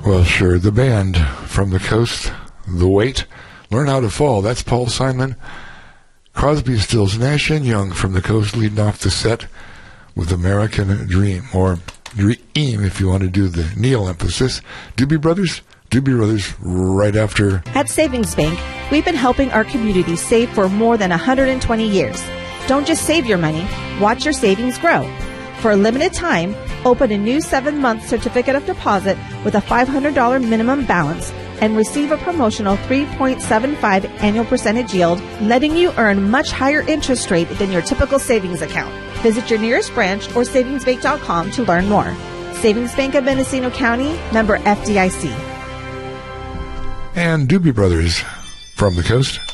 Well, sure. The band from the coast, The Weight, Learn How to Fall. That's Paul Simon. Crosby, Stills, Nash & Young from the coast leading off the set with American Dream, or Dream if you want to do the Neil emphasis. Doobie Brothers right after. At Savings Bank, we've been helping our community save for more than 120 years. Don't just save your money, watch your savings grow. For a limited time, open a new 7-month certificate of deposit with a $500 minimum balance and receive a promotional 3.75 annual percentage yield, letting you earn much higher interest rate than your typical savings account. Visit your nearest branch or savingsbank.com to learn more. Savings Bank of Mendocino County, member FDIC. And Doobie Brothers from the coast.